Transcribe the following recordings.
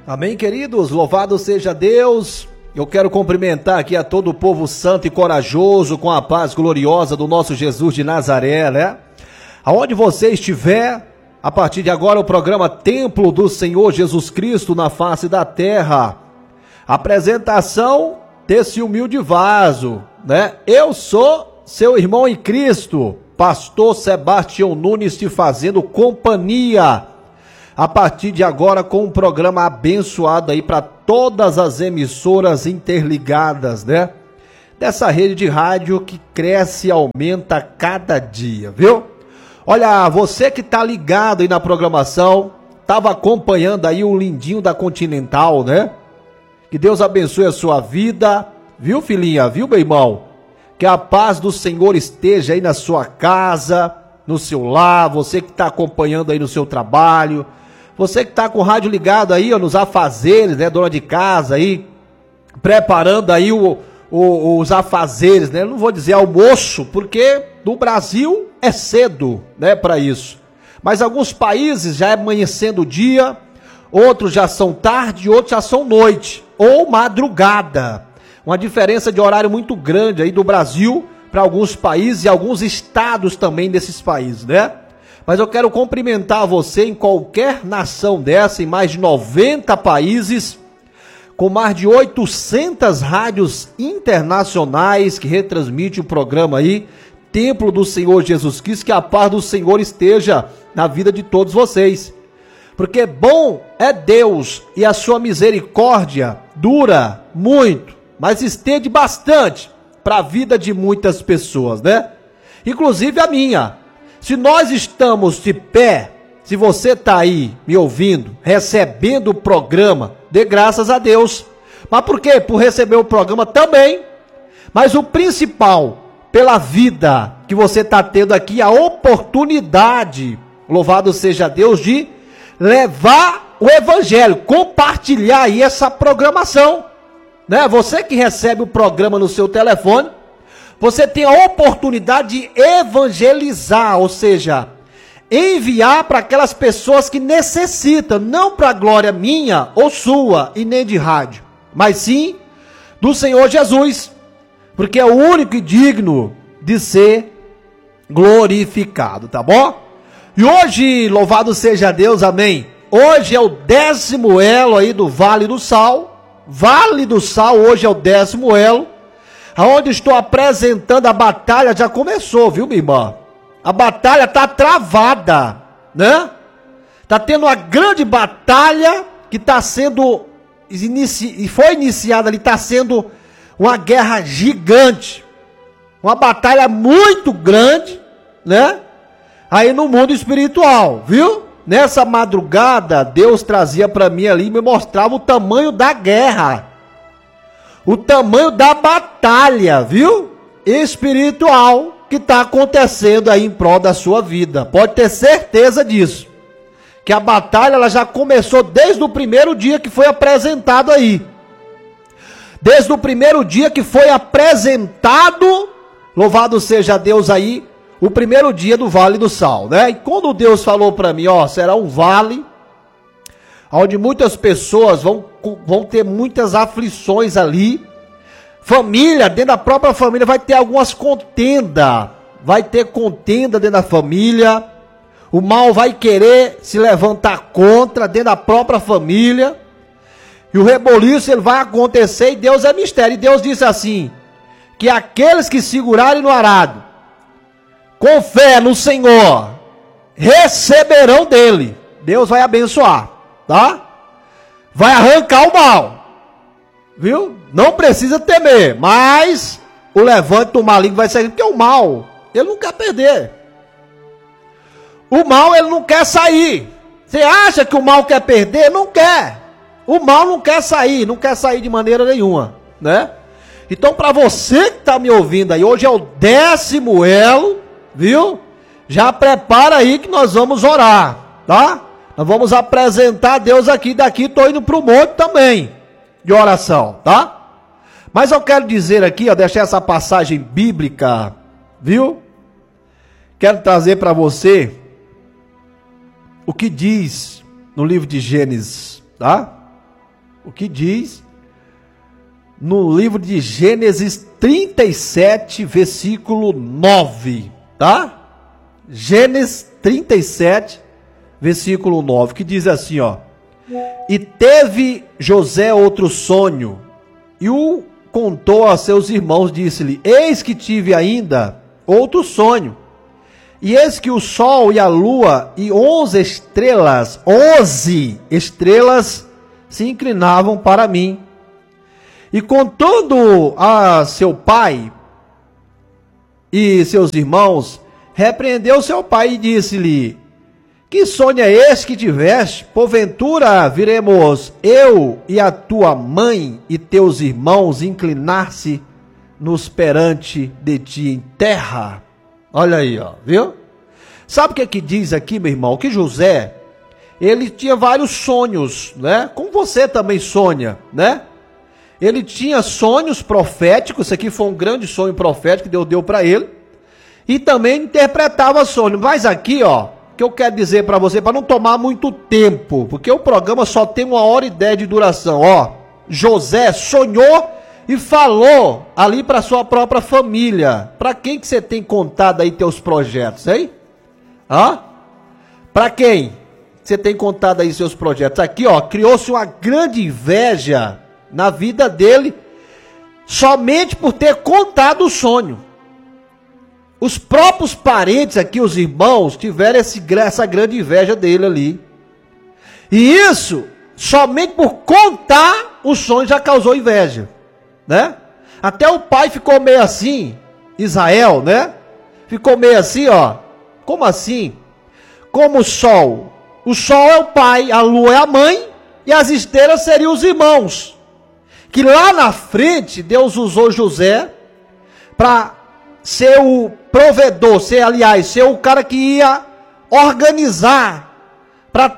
Amém, queridos? Louvado seja Deus. Eu quero cumprimentar aqui a todo o povo santo e corajoso com a paz gloriosa do nosso Jesus de Nazaré, né? Aonde você estiver, a partir de agora o programa Templo do Senhor Jesus Cristo na face da terra. Apresentação desse humilde vaso, né? Eu sou seu irmão em Cristo, pastor Sebastião Nunes, te fazendo companhia a partir de agora com um programa abençoado aí para todas as emissoras interligadas, né? Dessa rede de rádio que cresce e aumenta cada dia, viu? Olha, você que tá ligado aí na programação, tava acompanhando aí o lindinho da Continental, né? Que Deus abençoe a sua vida, viu, filhinha? Viu, meu irmão? Que a paz do Senhor esteja aí na sua casa, no seu lar, você que tá acompanhando aí no seu trabalho, você que tá com o rádio ligado aí, ó, nos afazeres, né, dona de casa aí, preparando aí os afazeres, né? Eu não vou dizer almoço, porque no Brasil é cedo, né, para isso. Mas alguns países já é amanhecendo o dia, outros já são tarde, outros já são noite ou madrugada. Uma diferença de horário muito grande aí do Brasil para alguns países e alguns estados também desses países, né? Mas eu quero cumprimentar você em qualquer nação dessa, em mais de 90 países, com mais de 800 rádios internacionais que retransmitem o programa aí, Templo do Senhor Jesus Cristo, que a paz do Senhor esteja na vida de todos vocês. Porque bom é Deus e a sua misericórdia dura muito, mas estende bastante para a vida de muitas pessoas, né? Inclusive a minha. Se nós estamos de pé, se você está aí me ouvindo, recebendo o programa, dê graças a Deus. Mas por quê? Por receber o programa também. Mas o principal, pela vida que você está tendo aqui, a oportunidade, louvado seja Deus, de levar o evangelho, compartilhar aí essa programação, né? Você que recebe o programa no seu telefone, você tem a oportunidade de evangelizar, ou seja, enviar para aquelas pessoas que necessitam, não para a glória minha ou sua e nem de rádio, mas sim do Senhor Jesus, porque é o único e digno de ser glorificado, tá bom? E hoje, louvado seja Deus, amém. Hoje é o 10º elo aí do Vale do Sal. Vale do Sal hoje é o 10º elo, aonde estou apresentando a batalha. Já começou, viu, minha irmã? A batalha tá travada, né? Tá tendo uma grande batalha que tá sendo foi iniciada ali, tá sendo uma guerra gigante, uma batalha muito grande, né? Aí no mundo espiritual, viu? Nessa madrugada, Deus trazia para mim ali, me mostrava o tamanho da guerra, o tamanho da batalha, viu? Espiritual que está acontecendo aí em prol da sua vida. Pode ter certeza disso. Que a batalha ela já começou desde o primeiro dia que foi apresentado aí. Desde o primeiro dia que foi apresentado, louvado seja Deus aí, o primeiro dia do Vale do Sal, né? E quando Deus falou para mim, ó, será um vale onde muitas pessoas vão ter muitas aflições ali. Família, dentro da própria família vai ter algumas contendas. Vai ter contenda dentro da família. O mal vai querer se levantar contra dentro da própria família. E o reboliço ele vai acontecer e Deus é mistério. E Deus disse assim, que aqueles que segurarem no arado, com fé no Senhor, receberão dele. Deus vai abençoar, tá? Vai arrancar o mal, viu? Não precisa temer, mas o levante do maligno vai sair, porque o mal, ele não quer perder. O mal, ele não quer sair. Você acha que o mal quer perder? Não quer. O mal não quer sair de maneira nenhuma, né? Então, para você que está me ouvindo aí, hoje é o 10º elo, viu? Já prepara aí que nós vamos orar, tá? Nós vamos apresentar a Deus aqui, daqui estou indo para o monte também, de oração, tá? Mas eu quero dizer aqui, ó, deixar essa passagem bíblica, viu? Quero trazer para você o que diz no livro de Gênesis, tá? o que diz no livro de Gênesis 37, versículo 9, tá? Gênesis 37, versículo 9, que diz assim, ó: E teve José outro sonho, e o contou a seus irmãos, disse-lhe: Eis que tive ainda outro sonho, e eis que o sol e a lua e 11 estrelas se inclinavam para mim. E contando a seu pai e seus irmãos, repreendeu seu pai e disse-lhe: Que sonho é este que tiveste? Porventura viremos eu e a tua mãe e teus irmãos inclinar-se-nos perante de ti em terra? Olha aí, ó, viu? Sabe o que é que diz aqui, meu irmão? Que José, ele tinha vários sonhos, né? Como você também sonha, né? Ele tinha sonhos proféticos, isso aqui foi um grande sonho profético que Deus deu para ele, e também interpretava sonhos. Mas aqui, ó, que eu quero dizer para você, para não tomar muito tempo, porque o programa só tem 1h10 de duração, ó. José sonhou e falou ali para sua própria família. Para quem que você tem contado aí teus projetos, hein? Hã? Para quem você tem contado aí seus projetos? Aqui, ó, criou-se uma grande inveja na vida dele, somente por ter contado o sonho. Os próprios parentes aqui, os irmãos, tiveram essa grande inveja dele ali. E isso, somente por contar o sonho, já causou inveja, né? Até o pai ficou meio assim, Israel, né? Ficou meio assim, ó. Como assim? Como o sol é o pai, a lua é a mãe, e as estrelas seriam os irmãos. Que lá na frente, Deus usou José para ser o provedor, ser o cara que ia organizar, para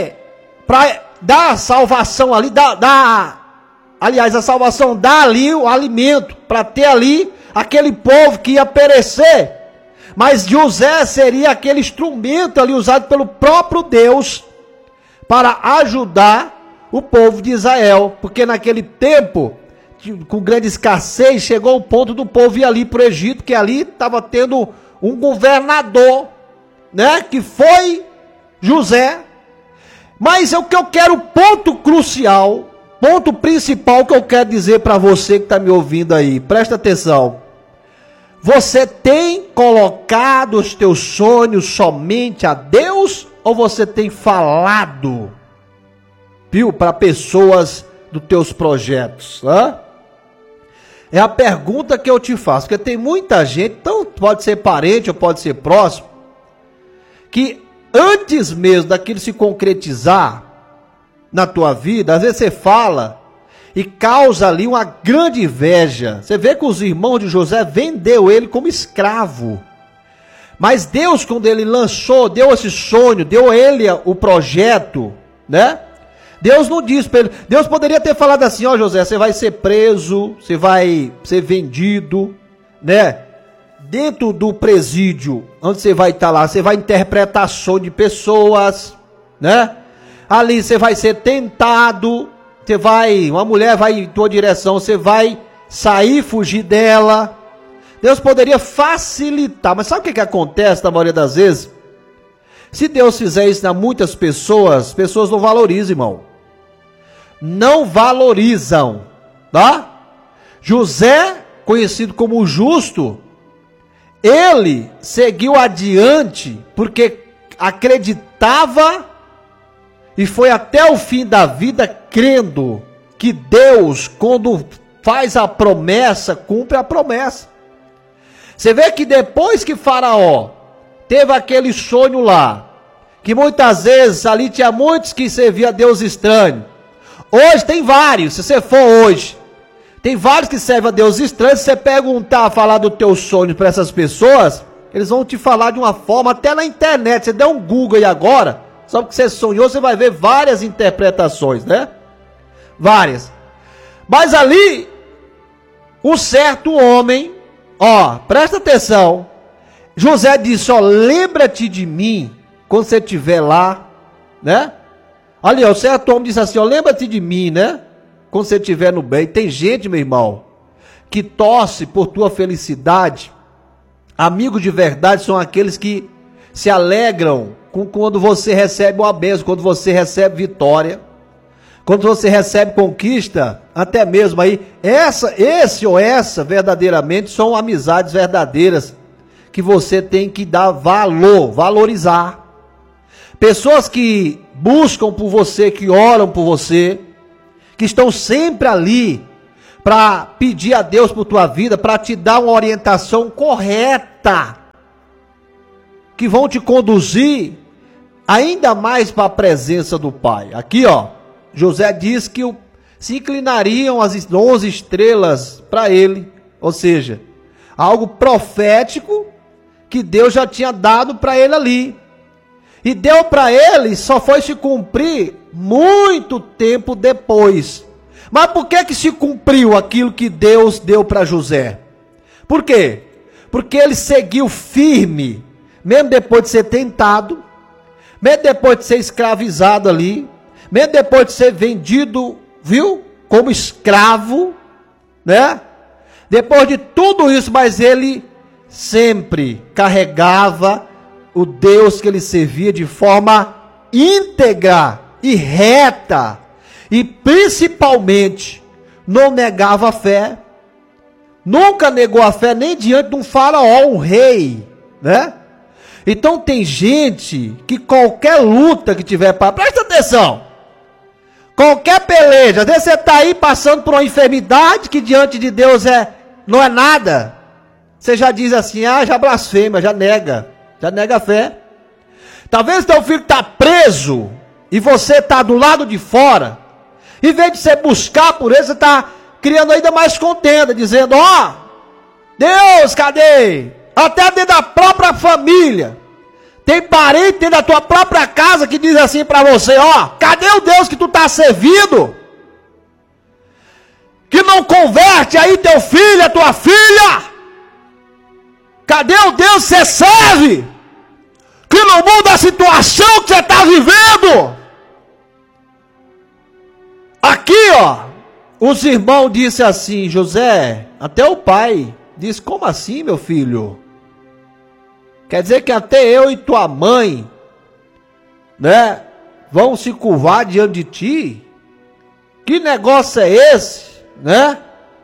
dar a salvação ali, aliás, a salvação dá ali o alimento, para ter ali aquele povo que ia perecer. Mas José seria aquele instrumento ali usado pelo próprio Deus para ajudar o povo de Israel, porque naquele tempo, com grande escassez, chegou o ponto do povo ir ali para o Egito, que ali estava tendo um governador, né, que foi José. Mas o que eu quero, ponto crucial, ponto principal que eu quero dizer para você que está me ouvindo aí, presta atenção. Você tem colocado os teus sonhos somente a Deus, ou você tem falado, viu, para pessoas dos teus projetos? Hã? É a pergunta que eu te faço, porque tem muita gente, então pode ser parente ou pode ser próximo, que antes mesmo daquilo se concretizar na tua vida, às vezes você fala e causa ali uma grande inveja. Você vê que os irmãos de José vendeu ele como escravo. Mas Deus, quando ele lançou, deu esse sonho, deu a ele o projeto, né? Deus não disse para ele, Deus poderia ter falado assim: ó, José, você vai ser preso, você vai ser vendido, né? Dentro do presídio, onde você vai estar lá, você vai interpretar sonho de pessoas, né? Ali você vai ser tentado, uma mulher vai em tua direção, você vai sair, fugir dela. Deus poderia facilitar, mas sabe o que acontece na maioria das vezes? Se Deus fizer isso a muitas pessoas, as pessoas não valorizam, irmão. Não valorizam, tá? José, conhecido como justo, ele seguiu adiante porque acreditava e foi até o fim da vida crendo que Deus, quando faz a promessa, cumpre a promessa. Você vê que depois que Faraó teve aquele sonho lá, que muitas vezes ali tinha muitos que serviam a Deus estranho. Hoje tem vários, se você for hoje, tem vários que servem a Deus estranho. Se você perguntar, falar do teu sonho para essas pessoas, eles vão te falar de uma forma, até na internet, você der um Google aí agora, só porque você sonhou, você vai ver várias interpretações, né? Várias. Mas ali, um certo homem, ó, presta atenção, José disse, ó, lembra-te de mim, quando você estiver lá, né? Ali, ó, o certo homem disse assim, ó, lembra-te de mim, né? quando você estiver no bem. Tem gente, meu irmão, que torce por tua felicidade. Amigos de verdade são aqueles que se alegram quando você recebe uma bênção, quando você recebe vitória, quando você recebe conquista, até mesmo aí, esse ou essa verdadeiramente são amizades verdadeiras que você tem que dar valor, valorizar. Pessoas que buscam por você, que oram por você, que estão sempre ali para pedir a Deus por tua vida, para te dar uma orientação correta, que vão te conduzir ainda mais para a presença do Pai. Aqui, ó, José diz que se inclinariam as 11 estrelas para ele, ou seja, algo profético que Deus já tinha dado para ele ali. E deu para ele, só foi se cumprir muito tempo depois. Mas por que se cumpriu aquilo que Deus deu para José? Por quê? Porque ele seguiu firme, mesmo depois de ser tentado, mesmo depois de ser escravizado ali, mesmo depois de ser vendido, viu? Como escravo, né? Depois de tudo isso, mas ele sempre carregava o Deus que ele servia de forma íntegra e reta. E principalmente, não negava a fé. Nunca negou a fé nem diante de um faraó, um rei, né? Então tem gente que qualquer luta que tiver para... Presta atenção! Qualquer peleja, às vezes você está aí passando por uma enfermidade que diante de Deus não é nada. Você já diz assim, já blasfema, já nega a fé. Talvez teu filho está preso e você está do lado de fora. Em vez de você buscar por ele, você está criando ainda mais contenda, dizendo, Deus, cadê? Até dentro da própria família. Tem parente dentro da tua própria casa que diz assim para você, cadê o Deus que tu está servindo? Que não converte aí teu filho, a tua filha? Cadê o Deus que você serve? Que não muda a situação que você está vivendo? Aqui, os irmãos disseram assim, José, até o pai, disse, como assim, meu filho? Quer dizer que até eu e tua mãe, né, vão se curvar diante de ti? Que negócio é esse, né?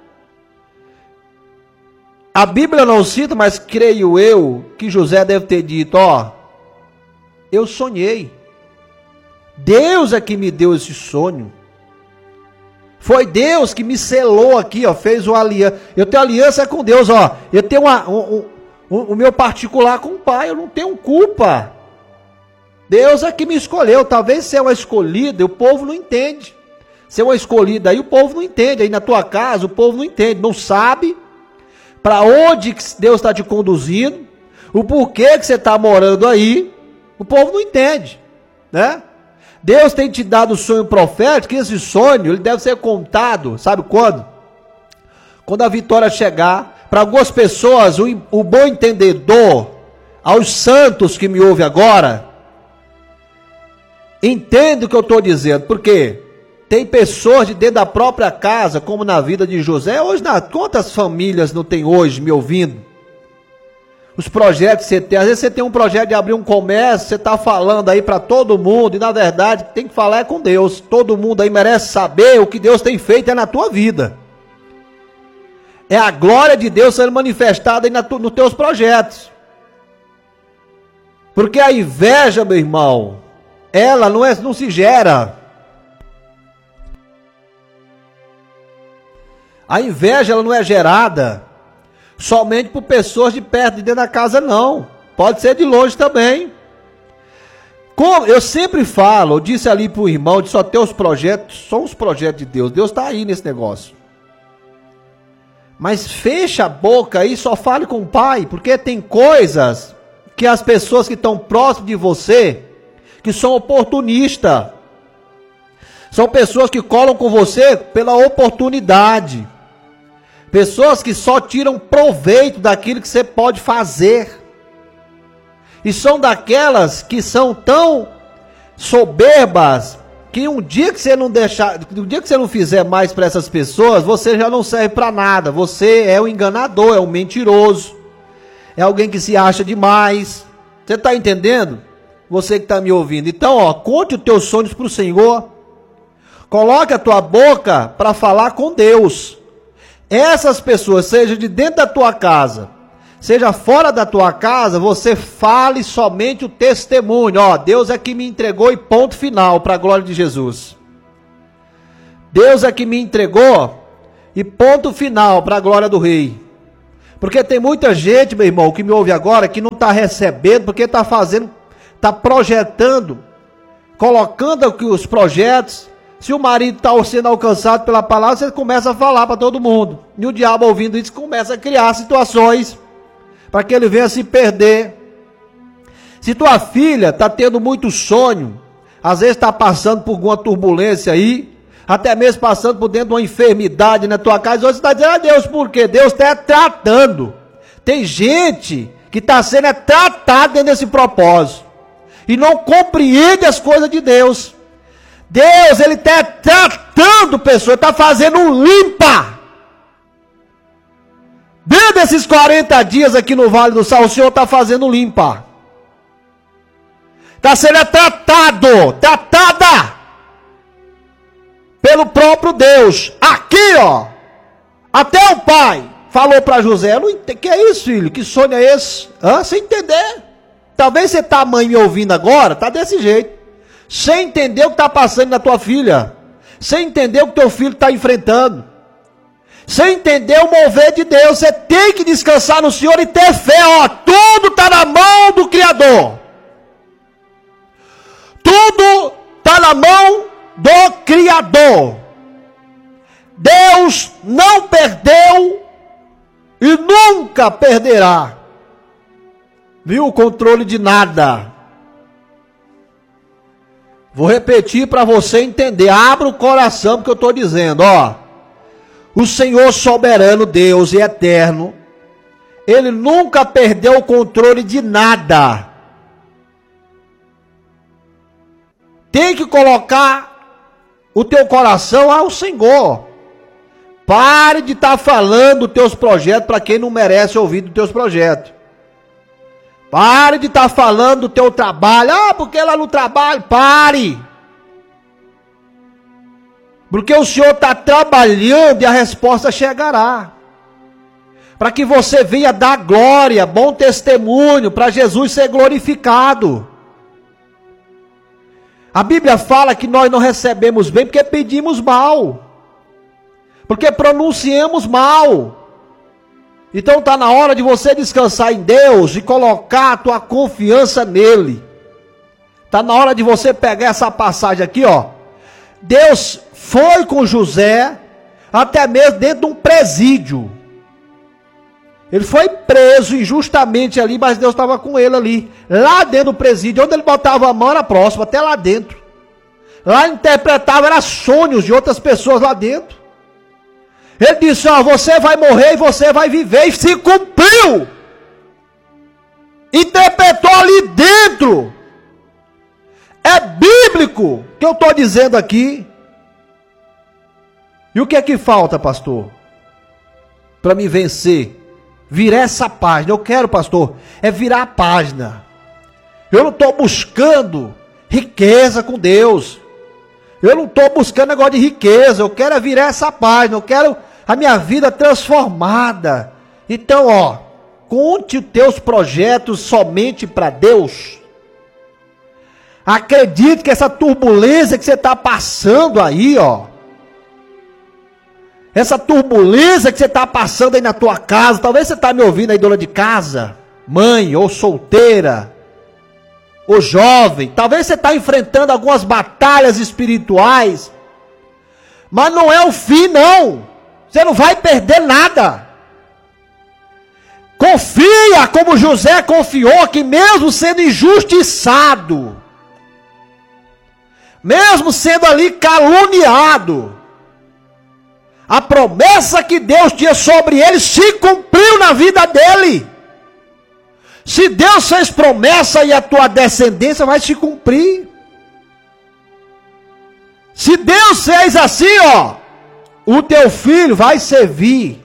A Bíblia não cita, mas creio eu que José deve ter dito, eu sonhei. Deus é que me deu esse sonho. Foi Deus que me selou aqui, fez uma aliança. Eu tenho aliança com Deus, eu tenho o meu particular com o Pai, eu não tenho culpa. Deus é que me escolheu. Talvez se é uma escolhida, o povo não entende. Se é uma escolhida aí, o povo não entende. Aí na tua casa, o povo não entende, não sabe para onde que Deus está te conduzindo, o porquê que você está morando aí, o povo não entende, né? Deus tem te dado o sonho profético, e esse sonho, ele deve ser contado, sabe quando? Quando a vitória chegar. Para algumas pessoas, o bom entendedor, aos santos que me ouvem agora, entende o que eu estou dizendo, porque tem pessoas de dentro da própria casa, como na vida de José, hoje, quantas famílias não tem hoje me ouvindo? Os projetos que você tem, às vezes você tem um projeto de abrir um comércio, você está falando aí para todo mundo, e na verdade, tem que falar com Deus, todo mundo aí merece saber o que Deus tem feito na tua vida. É a glória de Deus sendo manifestada aí nos teus projetos. Porque a inveja, meu irmão, ela não se gera. A inveja, ela não é gerada somente por pessoas de perto, de dentro da casa, não. Pode ser de longe também. Como eu sempre falo, eu disse ali para o irmão, de só ter os projetos, são os projetos de Deus. Deus está aí nesse negócio. Mas fecha a boca aí, só fale com o Pai, porque tem coisas que as pessoas que estão próximas de você, que são oportunistas, são pessoas que colam com você pela oportunidade, pessoas que só tiram proveito daquilo que você pode fazer, e são daquelas que são tão soberbas que um dia que você não deixar, um dia que você não fizer mais para essas pessoas, você já não serve para nada. Você é um enganador, é um mentiroso, é alguém que se acha demais. Você está entendendo? Você que está me ouvindo. Então, ó, conte os teus sonhos para o Senhor. Coloque a tua boca para falar com Deus. Essas pessoas, seja de dentro da tua casa, seja fora da tua casa, você fale somente o testemunho. Ó, Deus é que me entregou e ponto final, para a glória de Jesus. Deus é que me entregou e ponto final, para a glória do Rei. Porque tem muita gente, meu irmão, que me ouve agora, que não está recebendo, porque está fazendo, está projetando, colocando aqui os projetos. Se o marido está sendo alcançado pela palavra, você começa a falar para todo mundo. E o diabo ouvindo isso começa a criar situações para que ele venha se perder. Se tua filha está tendo muito sonho, às vezes está passando por alguma turbulência aí, até mesmo passando por dentro de uma enfermidade na tua casa, você está dizendo a Deus, por quê? Deus está tratando. Tem gente que está sendo tratada dentro desse propósito e não compreende as coisas de Deus. Deus, ele está tratando pessoas, está fazendo um limpa. Dentro desses 40 dias aqui no Vale do Sal, o Senhor está fazendo limpa. Está sendo tratada pelo próprio Deus. Aqui, ó, até o pai falou para José, não entendo, que é isso, filho? Que sonho é esse? Sem entender. Talvez você tá, mãe, me ouvindo agora, tá desse jeito. Sem entender o que está passando na tua filha, sem entender o que teu filho está enfrentando, sem entender o mover de Deus. Você tem que descansar no Senhor e ter fé, ó, tudo está na mão do Criador, tudo está na mão do Criador. Deus não perdeu e nunca perderá, viu, o controle de nada. Vou repetir para você entender. Abra o coração porque eu estou dizendo, ó. O Senhor soberano, Deus e eterno, Ele nunca perdeu o controle de nada. Tem que colocar o teu coração ao Senhor. Pare de estar falando dos teus projetos para quem não merece ouvir dos teus projetos. Pare de estar falando do teu trabalho. Porque lá no trabalho, pare. Porque o Senhor está trabalhando e a resposta chegará. Para que você venha dar glória, bom testemunho, para Jesus ser glorificado. A Bíblia fala que nós não recebemos bem porque pedimos mal. Porque pronunciamos mal. Então está na hora de você descansar em Deus e colocar a tua confiança nele. Está na hora de você pegar essa passagem aqui, ó. Deus foi com José, até mesmo dentro de um presídio. Ele foi preso injustamente ali, mas Deus estava com ele ali. Lá dentro do presídio, onde ele botava a mão era próximo, até lá dentro. Lá interpretava, era sonhos de outras pessoas lá dentro. Ele disse, ó, você vai morrer e você vai viver, e se cumpriu. Interpretou ali dentro. É bíblico que eu estou dizendo aqui. E o que é que falta, pastor? Para me vencer, virar essa página. Eu quero, pastor, é virar a página. Eu não estou buscando riqueza com Deus. Eu não estou buscando negócio de riqueza. Eu quero é virar essa página. Eu quero a minha vida transformada. Então, ó, conte os teus projetos somente para Deus. Acredite que essa turbulência que você está passando aí, ó, essa turbulência que você está passando aí na tua casa, talvez você está me ouvindo aí, dona de casa, mãe, ou solteira, ou jovem, talvez você está enfrentando algumas batalhas espirituais, mas não é o fim, não. Você não vai perder nada. Confia como José confiou, que mesmo sendo injustiçado, mesmo sendo ali caluniado, a promessa que Deus tinha sobre ele se cumpriu na vida dele. Se Deus fez promessa e a tua descendência vai se cumprir. Se Deus fez assim, ó, o teu filho vai servir.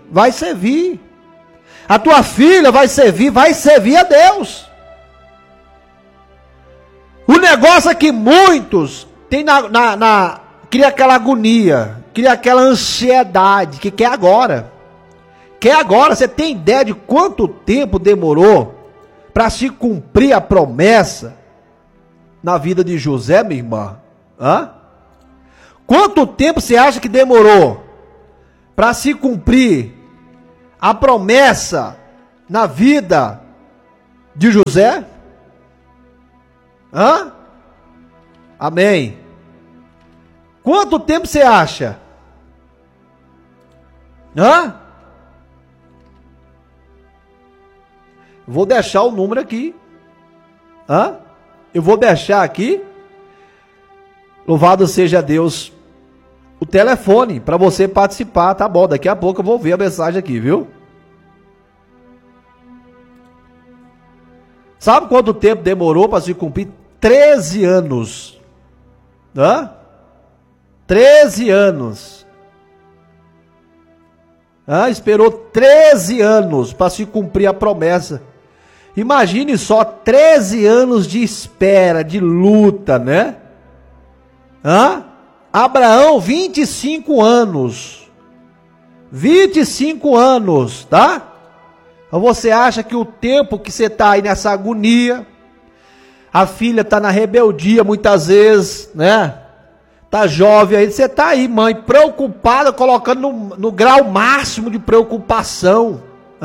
A tua filha vai servir a Deus. O negócio é que muitos tem cria aquela agonia, cria aquela ansiedade, que quer agora. Você tem ideia de quanto tempo demorou para se cumprir a promessa na vida de José, minha irmã? Quanto tempo você acha que demorou para se cumprir a promessa na vida de José? Amém. Quanto tempo você acha? Vou deixar o número aqui. Eu vou deixar aqui. Louvado seja Deus. O telefone para você participar, tá bom? Daqui a pouco eu vou ver a mensagem aqui, viu? Sabe quanto tempo demorou para se cumprir? 13 anos. 13 anos. Esperou 13 anos para se cumprir a promessa. Imagine só, 13 anos de espera, de luta, né? Abraão, 25 anos. 25 anos, tá? Ou você acha que o tempo que você está aí nessa agonia, a filha está na rebeldia muitas vezes, né? Tá jovem aí, você está aí, mãe, preocupada, colocando no grau máximo de preocupação.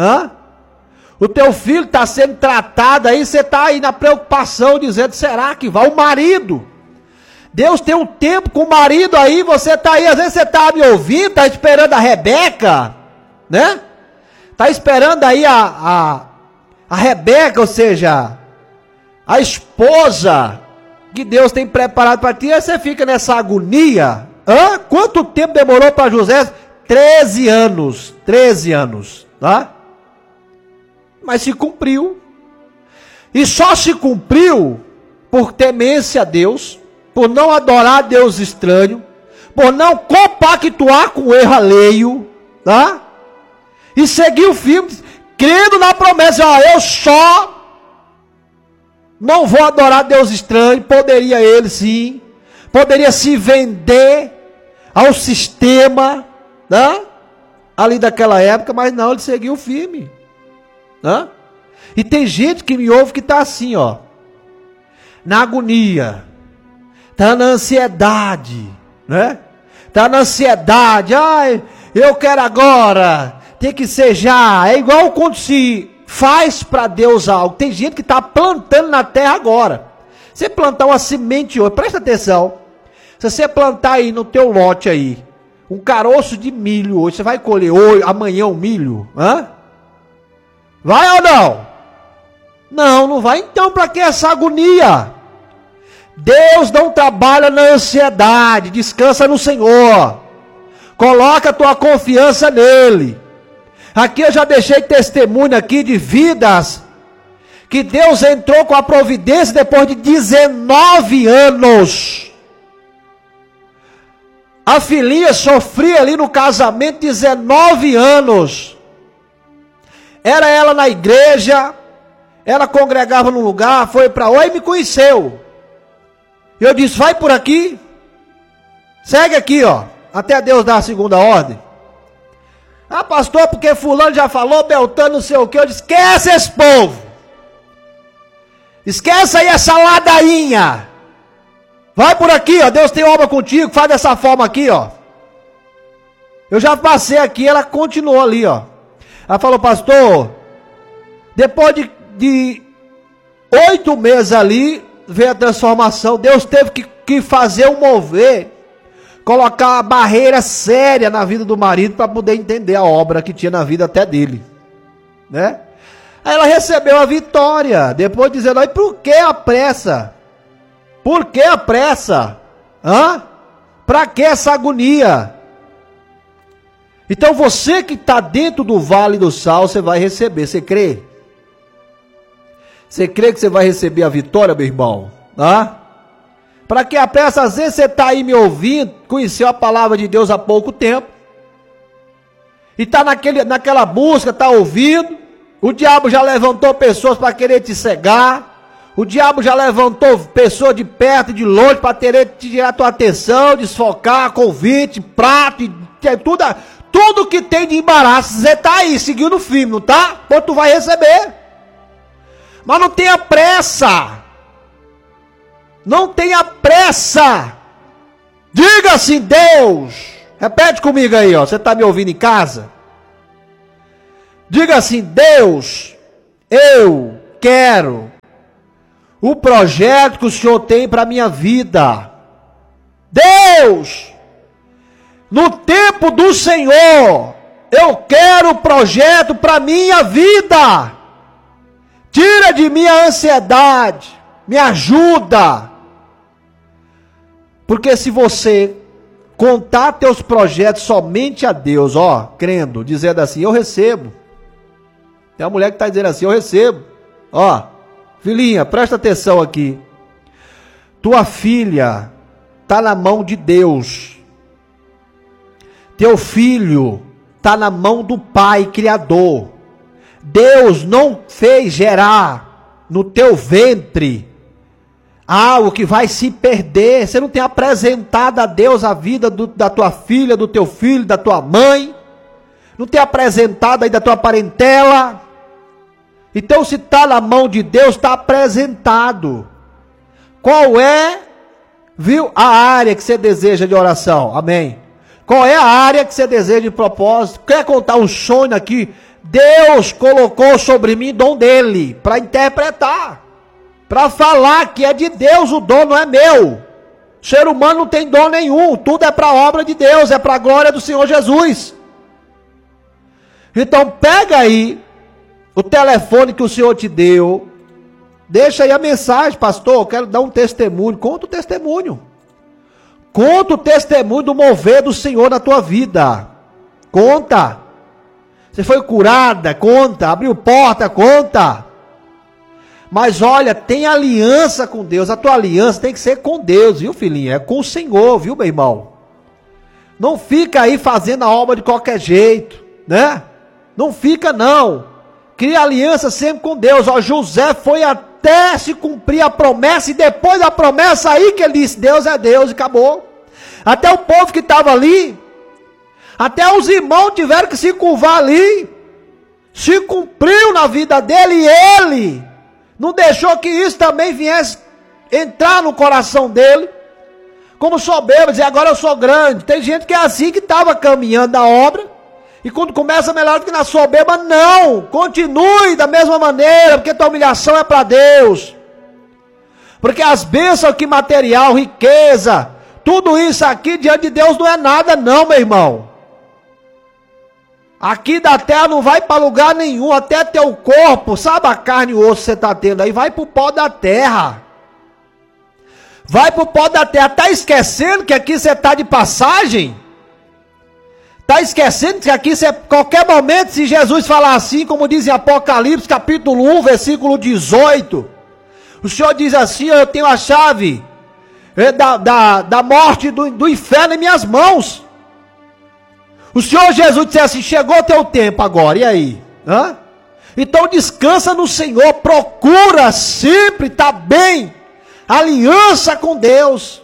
O teu filho está sendo tratado aí, você está aí na preocupação, dizendo, será que vai? O marido, Deus tem um tempo com o marido aí, você está aí, às vezes você está me ouvindo, está esperando a Rebeca, né? Está esperando aí a Rebeca, ou seja, a esposa que Deus tem preparado para ti, aí você fica nessa agonia. Quanto tempo demorou para José? 13 anos, tá? Mas se cumpriu. E só se cumpriu por temência a Deus, por não adorar Deus estranho, por não compactuar com o erro alheio, tá? E seguir o firme, crendo na promessa, eu só não vou adorar Deus estranho. Poderia ele sim, poderia se vender ao sistema, né? Ali daquela época, mas não, ele seguiu firme, né? E tem gente que me ouve que está assim, ó, na agonia, está na ansiedade, né? Está na ansiedade, eu quero agora, tem que ser já. É igual quando se faz para Deus algo. Tem gente que está plantando na terra agora. Você plantar uma semente hoje, presta atenção, se você plantar aí no teu lote aí, um caroço de milho hoje, você vai colher hoje, amanhã o milho? Vai ou não? Não vai. Então para que essa agonia? Deus não trabalha na ansiedade, descansa no Senhor, coloca a tua confiança nele. Aqui eu já deixei testemunho aqui de vidas que Deus entrou com a providência depois de 19 anos. A filhinha sofria ali no casamento 19 anos. Era ela na igreja, ela congregava num lugar, foi para lá e me conheceu. Eu disse, vai por aqui, segue aqui, ó, até Deus dar a segunda ordem. Pastor, porque fulano já falou, Beltrano não sei o que. Eu disse, esquece esse povo, esquece aí essa ladainha, vai por aqui, ó, Deus tem obra contigo, faz dessa forma aqui, ó. Eu já passei aqui, ela continuou ali, ó. Ela falou, pastor, depois de 8 meses ali, veio a transformação. Deus teve que fazer um mover, colocar uma barreira séria na vida do marido para poder entender a obra que tinha na vida até dele, né? Aí ela recebeu a vitória, depois dizendo, por que a pressa? Por que a pressa? Para que essa agonia? Então você que está dentro do vale do sal, você vai receber, você crê? Você crê que você vai receber a vitória, meu irmão? Para que a pressa, às vezes você está aí me ouvindo, conheceu a palavra de Deus há pouco tempo, e está naquela busca, está ouvindo, o diabo já levantou pessoas para querer te cegar, o diabo já levantou pessoas de perto e de longe para querer te tirar a tua atenção, desfocar, convite, prato, tudo que tem de embaraço, você está aí, seguindo o firme, não tá? Pô, tu vai receber. Mas não tenha pressa. Não tenha pressa. Diga assim, Deus. Repete comigo aí, ó. Você está me ouvindo em casa? Diga assim, Deus, eu quero o projeto que o Senhor tem para a minha vida. Deus, no tempo do Senhor, eu quero o projeto para a minha vida. Tira de mim a ansiedade, me ajuda. Porque se você contar teus projetos somente a Deus, ó, crendo, dizendo assim, eu recebo. Tem uma mulher que está dizendo assim, eu recebo. Ó, filhinha, presta atenção aqui. Tua filha está na mão de Deus. Teu filho está na mão do Pai Criador. Deus não fez gerar no teu ventre algo que vai se perder. Você não tem apresentado a Deus a vida da tua filha, do teu filho, da tua mãe. Não tem apresentado aí da tua parentela. Então se está na mão de Deus, está apresentado. Qual é, viu, a área que você deseja de oração? Amém. Qual é a área que você deseja de propósito? Quer contar um sonho aqui? Deus colocou sobre mim dom dele, para interpretar, para falar que é de Deus, o dom não é meu. O ser humano não tem dom nenhum, tudo é para a obra de Deus, é para a glória do Senhor Jesus. Então pega aí o telefone que o Senhor te deu, deixa aí a mensagem, pastor, eu quero dar um testemunho. Conta o testemunho. Conta o testemunho do mover do Senhor na tua vida. Conta. Você foi curada, conta. Abriu porta, conta. Mas olha, tem aliança com Deus. A tua aliança tem que ser com Deus, viu, filhinha? É com o Senhor, viu, meu irmão? Não fica aí fazendo a obra de qualquer jeito, né? Não fica, não. Cria aliança sempre com Deus. Ó, José foi até se cumprir a promessa, e depois da promessa aí que ele disse, Deus é Deus, e acabou. Até o povo que estava ali, até os irmãos tiveram que se curvar ali, se cumpriu na vida dele, e ele não deixou que isso também viesse entrar no coração dele, como soberbo, dizer, agora eu sou grande. Tem gente que é assim, que estava caminhando a obra, e quando começa melhor do que na soberba, não, continue da mesma maneira, porque tua humilhação é para Deus, porque as bênçãos aqui, material, riqueza, tudo isso aqui diante de Deus não é nada não, meu irmão. Aqui da terra não vai para lugar nenhum, até teu corpo, sabe a carne e o osso que você está tendo aí, vai para o pó da terra. Vai para o pó da terra, está esquecendo que aqui você está de passagem? Está esquecendo que aqui, você, qualquer momento, se Jesus falar assim, como diz em Apocalipse, capítulo 1, versículo 18, o Senhor diz assim, eu tenho a chave da morte do inferno em minhas mãos. O Senhor Jesus disse assim, chegou o teu tempo agora, e aí? Hã? Então descansa no Senhor, procura sempre estar bem, aliança com Deus,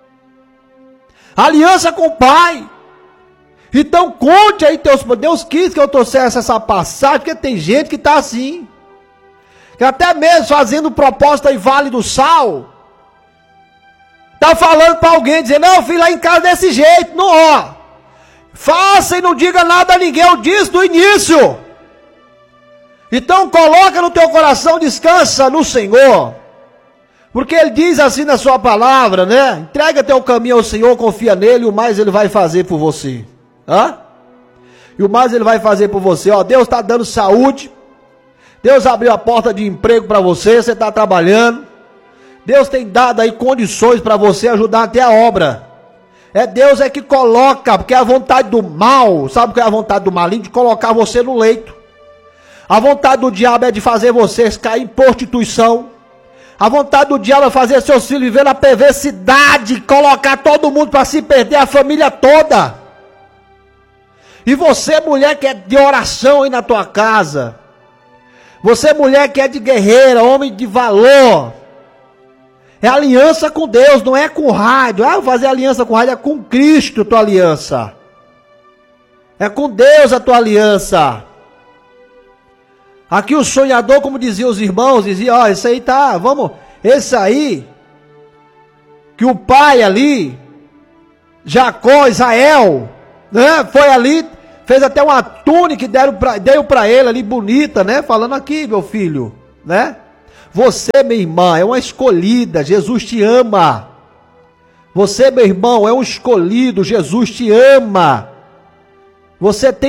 aliança com o Pai. Então conte aí teus... Deus quis que eu trouxesse essa passagem, porque tem gente que está assim, que até mesmo fazendo proposta em Vale do Sal, está falando para alguém, dizendo, não, eu fui lá em casa desse jeito, não, ó, faça e não diga nada a ninguém, eu disse do início. Então coloca no teu coração, descansa no Senhor, porque Ele diz assim na sua palavra, né, entrega teu caminho ao Senhor, confia nele, e o mais Ele vai fazer por você. Hã? E o mais Ele vai fazer por você, ó, Deus está dando saúde, Deus abriu a porta de emprego para você, você está trabalhando, Deus tem dado aí condições para você ajudar até a obra. É Deus é que coloca, porque a vontade do mal, sabe o que é a vontade do maligno? De colocar você no leito. A vontade do diabo é de fazer você cair em prostituição. A vontade do diabo é fazer seus filhos viver na perversidade, colocar todo mundo para se perder, a família toda. E você, mulher que é de oração aí na tua casa, você, mulher que é de guerreira, homem de valor, é aliança com Deus, não é com rádio. Ah, fazer aliança com rádio, é com Cristo tua aliança. É com Deus a tua aliança. Aqui o sonhador, como diziam os irmãos, dizia, ó, esse aí tá, vamos, esse aí, que o pai ali, Jacó, Israel, né, foi ali, fez até uma túnica que deu pra ele ali, bonita, né, falando aqui, meu filho, né, você, minha irmã, é uma escolhida, Jesus te ama. Você, meu irmão, é um escolhido, Jesus te ama. Você tem